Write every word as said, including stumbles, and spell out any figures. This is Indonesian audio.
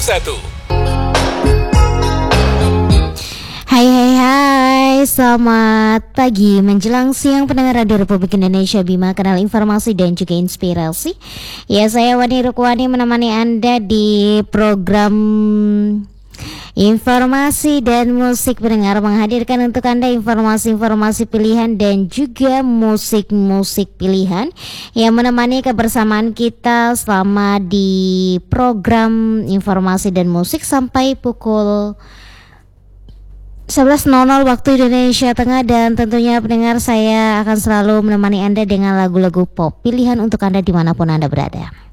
satu. Hai hai hai, selamat pagi menjelang siang pendengar Radio Republik Indonesia Bima, kanal informasi dan juga inspirasi. Ya, saya Wani Rukwani menemani Anda di program informasi dan musik pendengar, menghadirkan untuk Anda informasi-informasi pilihan dan juga musik-musik pilihan yang menemani kebersamaan kita selama di program informasi dan musik sampai pukul sebelas nol nol waktu Indonesia Tengah. Dan tentunya pendengar, saya akan selalu menemani Anda dengan lagu-lagu pop pilihan untuk Anda dimanapun Anda berada.